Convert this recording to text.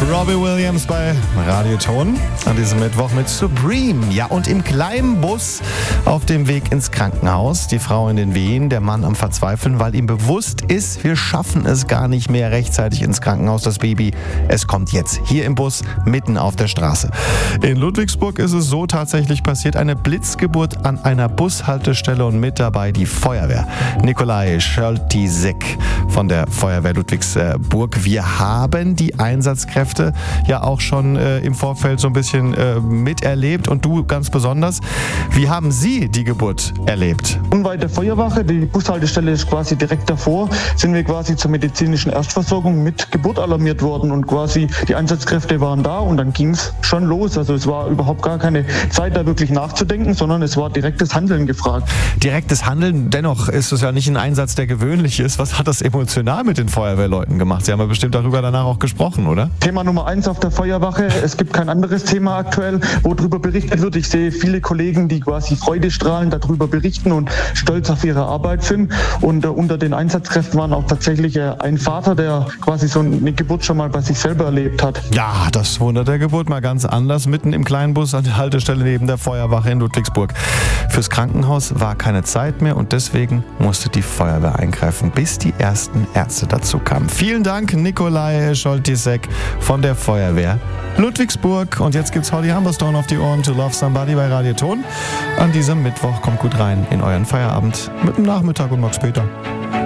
Robbie Williams bei Radioton an diesem Mittwoch mit Supreme. Ja, und im kleinen Bus auf dem Weg ins Krankenhaus. Die Frau in den Wehen, der Mann am Verzweifeln, weil ihm bewusst ist, wir schaffen es gar nicht mehr rechtzeitig ins Krankenhaus. Das Baby, es kommt jetzt hier im Bus, mitten auf der Straße. In Ludwigsburg ist es so tatsächlich passiert. Eine Blitzgeburt an einer Bushaltestelle und mit dabei die Feuerwehr. Nikolai Scholtisek von der Feuerwehr Ludwigsburg. Wir haben die Einsatzkräfte ja auch schon im Vorfeld so ein bisschen miterlebt und du ganz besonders. Wie haben Sie die Geburt erlebt? Unweit der Feuerwache, die Bushaltestelle ist quasi direkt davor, sind wir quasi zur medizinischen Erstversorgung mit Geburt alarmiert worden und quasi die Einsatzkräfte waren da und dann ging es schon los. Also es war überhaupt gar keine Zeit, da wirklich nachzudenken, sondern es war direktes Handeln gefragt. Direktes Handeln, dennoch ist es ja nicht ein Einsatz, der gewöhnlich ist. Was hat das emotional mit den Feuerwehrleuten gemacht? Sie haben ja bestimmt darüber danach auch gesprochen, oder? Thema Nummer 1 auf der Feuerwache. Es gibt kein anderes Thema aktuell, wo darüber berichtet wird. Ich sehe viele Kollegen, die quasi freudestrahlend darüber berichten und stolz auf ihre Arbeit sind. Und unter den Einsatzkräften waren auch tatsächlich ein Vater, der quasi so eine Geburt schon mal bei sich selber erlebt hat. Ja, das Wunder der Geburt mal ganz anders. Mitten im kleinen Bus an der Haltestelle neben der Feuerwache in Ludwigsburg. Fürs Krankenhaus war keine Zeit mehr und deswegen musste die Feuerwehr eingreifen, bis die ersten Ärzte dazu kamen. Vielen Dank, Nikolai Scholtisek von der Feuerwehr Ludwigsburg. Und jetzt gibt's Holly Humberstone auf die Ohren, To Love Somebody bei Radioton. An diesem Mittwoch kommt gut rein in euren Feierabend mit dem Nachmittag und Max Peter.